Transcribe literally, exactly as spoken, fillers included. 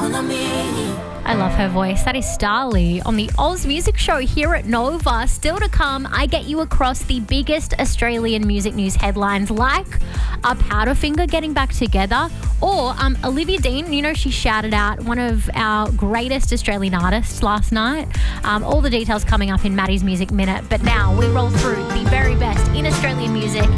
I love her voice. That is Starly on the Oz Music Show here at Nova. Still to come, I get you across the biggest Australian music news headlines, like a Powderfinger getting back together, or um, Olivia Dean. You know, she shouted out one of our greatest Australian artists last night. Um, all the details coming up in Maddie's Music Minute. But now we roll through the very best in Australian music